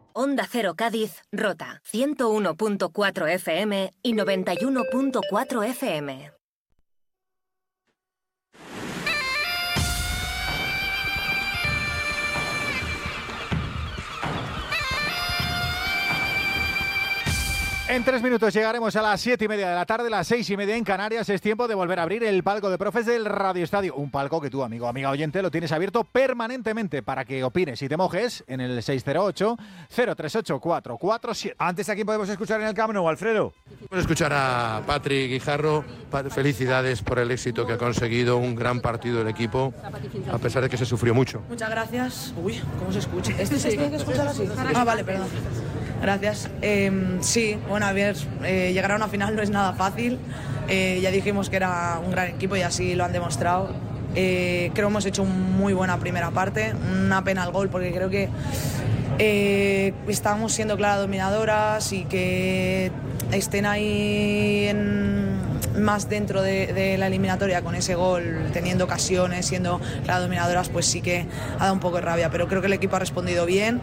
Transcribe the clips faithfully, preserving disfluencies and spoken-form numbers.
Onda Cero Cádiz, Rota, ciento uno punto cuatro F M y noventa y uno punto cuatro F M. En tres minutos llegaremos a las siete y media de la tarde, las seis y media en Canarias. Es tiempo de volver a abrir el palco de profes del Radio Estadio. Un palco que tú, amigo, amiga oyente, lo tienes abierto permanentemente para que opines y te mojes en el seis cero ocho, cero tres ocho, cuatro cuatro siete. Antes, ¿a quién podemos escuchar en el Camp Nou, Alfredo? Podemos escuchar a Patrick Guijarro. Felicidades por el éxito que ha conseguido, un gran partido del equipo, a pesar de que se sufrió mucho. Muchas gracias. Uy, ¿cómo se escucha? ¿Este se tiene que escuchar así? Ah, vale, perdón. Gracias. Eh, sí, bueno, a ver, eh, llegar a una final no es nada fácil. Eh, ya dijimos que era un gran equipo y así lo han demostrado. Eh, creo que hemos hecho una muy buena primera parte. Una pena el gol porque creo que eh, estábamos siendo claras dominadoras y que estén ahí en, más dentro de, de la eliminatoria con ese gol, teniendo ocasiones, siendo claras dominadoras, pues sí que ha dado un poco de rabia. Pero creo que el equipo ha respondido bien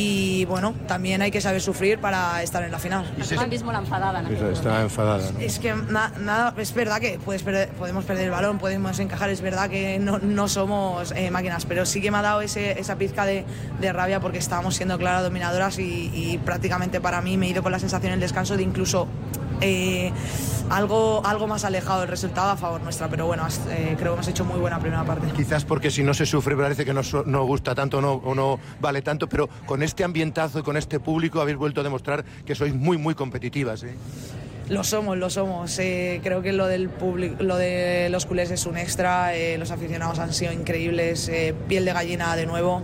y bueno, también hay que saber sufrir para estar en la final. Ahora mismo la enfadada, ¿no? Está enfadada, ¿no? Es que na, nada, es verdad que puedes perder, podemos perder el balón, podemos encajar, es verdad que no, no somos eh, máquinas, pero sí que me ha dado ese, esa pizca de, de rabia porque estábamos siendo claras dominadoras y, y prácticamente para mí me he ido con la sensación en el descanso de incluso eh, algo, algo más alejado del resultado a favor nuestra, pero bueno, eh, creo que hemos hecho muy buena primera parte. Quizás porque si no se sufre parece que no, no gusta tanto no, o no vale tanto, pero con este ambientazo y con este público habéis vuelto a demostrar que sois muy, muy competitivas, ¿eh? Lo somos, lo somos. Eh, creo que lo del público, lo de los culés es un extra. Eh, los aficionados han sido increíbles, eh, piel de gallina de nuevo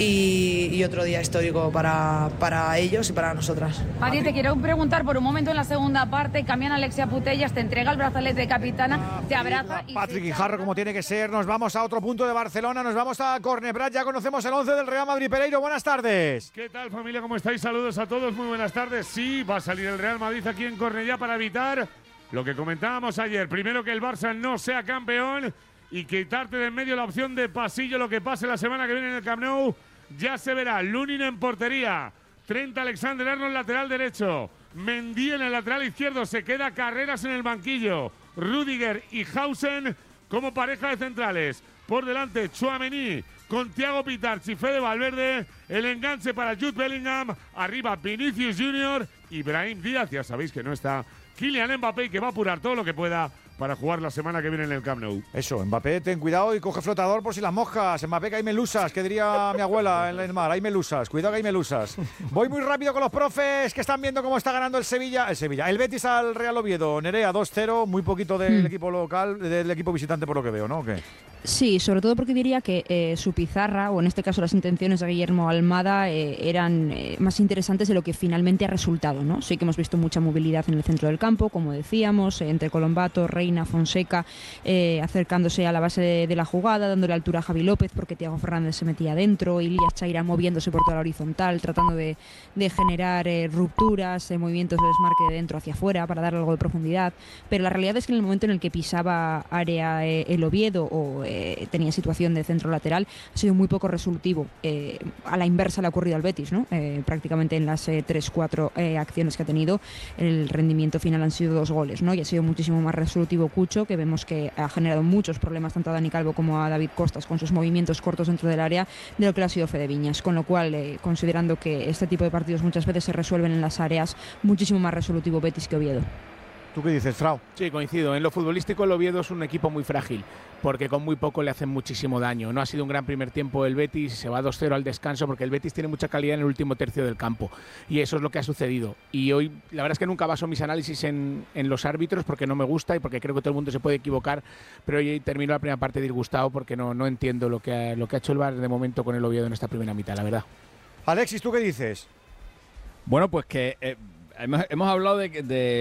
y, y otro día histórico para, para ellos y para nosotras. Mari, te quiero preguntar por un momento en la segunda parte. Cambian a Alexia Putellas, te entrega el brazalete de capitana, te abraza. Y Patrick Guijarro, como tiene que ser. Nos vamos a otro punto de Barcelona, nos vamos a Cornebrat. Ya conocemos el once del Real Madrid. Pereiro, buenas tardes. ¿Qué tal, familia? ¿Cómo estáis? Saludos a todos, muy buenas tardes. Sí, va a salir el Real Madrid aquí en Cornellá para evitar lo que comentábamos ayer. Primero, que el Barça no sea campeón y quitarte de en medio la opción de pasillo. Lo que pase la semana que viene en el Camp Nou ya se verá. Lunin en portería, Trent Alexander-Arnold lateral derecho, Mendy en el lateral izquierdo, se queda Carreras en el banquillo, Rüdiger y Hausen como pareja de centrales. Por delante, Tchouaméni con Thiago Pitarch y Fede Valverde. El enganche para Jude Bellingham. Arriba Vinicius Junior y Brahim Díaz. Ya sabéis que no está Kylian Mbappé y que va a apurar todo lo que pueda para jugar la semana que viene en el Camp Nou. Eso, Mbappé, ten cuidado y coge flotador por si las moscas. Mbappé, que hay melusas, que diría mi abuela en el mar. Hay melusas, cuidado que hay melusas. Voy muy rápido con los profes que están viendo cómo está ganando el Sevilla. El Sevilla, el Betis al Real Oviedo. Nerea, dos cero, muy poquito del mm. equipo local, del equipo visitante por lo que veo, ¿no? ¿O qué? Sí, sobre todo porque diría que eh, su pizarra, o en este caso las intenciones de Guillermo Almada, eh, eran eh, más interesantes de lo que finalmente ha resultado, ¿no? Sí que hemos visto mucha movilidad en el centro del campo, como decíamos, eh, entre Colombato, Reina, Fonseca, eh, acercándose a la base de, de la jugada, dándole altura a Javi López, porque Thiago Fernández se metía dentro, y Ilías Chaira moviéndose por toda la horizontal, tratando de, de generar eh, rupturas, eh, movimientos de desmarque de dentro hacia afuera para darle algo de profundidad. Pero la realidad es que en el momento en el que pisaba área eh, el Oviedo o eh, tenía situación de centro lateral, ha sido muy poco resolutivo. Eh, a la inversa le ha ocurrido al Betis, ¿no? Eh, prácticamente en las eh, tres cuatro eh, acciones que ha tenido, el rendimiento final han sido dos goles, ¿no? Y ha sido muchísimo más resolutivo Cucho, que vemos que ha generado muchos problemas tanto a Dani Calvo como a David Costas con sus movimientos cortos dentro del área, de lo que le ha sido Fede Viñas, con lo cual, eh, considerando que este tipo de partidos muchas veces se resuelven en las áreas, muchísimo más resolutivo Betis que Oviedo. ¿Tú qué dices, Frau? Sí, coincido. En lo futbolístico el Oviedo es un equipo muy frágil, porque con muy poco le hacen muchísimo daño. No ha sido un gran primer tiempo el Betis, se va dos cero al descanso, porque el Betis tiene mucha calidad en el último tercio del campo, y eso es lo que ha sucedido. Y hoy, la verdad es que nunca baso mis análisis en, en los árbitros, porque no me gusta y porque creo que todo el mundo se puede equivocar, pero hoy termino la primera parte disgustado porque no, no entiendo lo que, ha, lo que ha hecho el V A R de momento con el Oviedo en esta primera mitad, la verdad. Alexis, ¿tú qué dices? Bueno, pues que... Eh, Hemos, hemos hablado de,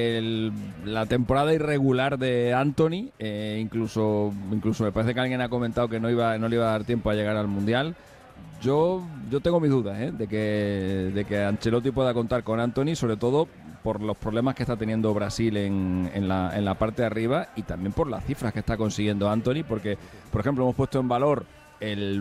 de la temporada irregular de Antony, eh, incluso incluso me parece que alguien ha comentado que no iba no le iba a dar tiempo a llegar al Mundial. Yo yo tengo mis dudas ¿eh? de que de que Ancelotti pueda contar con Antony, sobre todo por los problemas que está teniendo Brasil en, en, la, en la parte de arriba, y también por las cifras que está consiguiendo Antony, porque, por ejemplo, hemos puesto en valor el